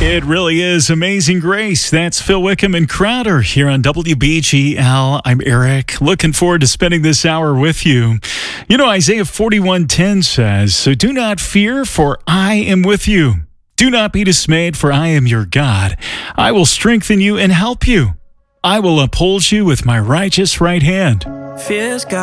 It really is Amazing Grace. That's Phil Wickham and Crowder here on WBGL. I'm Eric. Looking forward to spending this hour with you. You know, Isaiah 41:10 says, "So do not fear, for I am with you. Do not be dismayed, for I am your God. I will strengthen you and help you. I will uphold you with my righteous right hand." Fears